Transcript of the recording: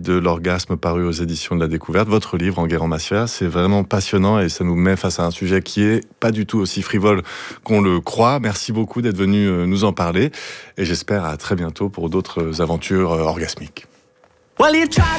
de l'orgasme paru aux éditions de la Découverte. Votre livre, Enguerrand Massia, c'est vraiment passionnant et ça nous met face à un sujet qui est pas du tout aussi frivole qu'on le croit. Merci beaucoup d'être venu nous en parler et j'espère à très bientôt pour d'autres aventures orgasmiques.